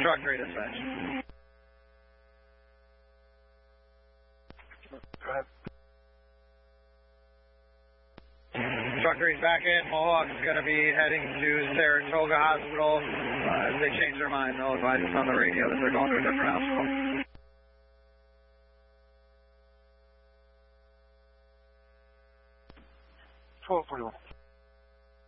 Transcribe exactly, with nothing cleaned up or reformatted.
Truck three dispatch. Go ahead. Truck three's back in. Mohawk's going to be heading to Saratoga Hospital. Uh, if they change their mind, they'll advise us on the radio that they're going to a different hospital. twelve forty-one.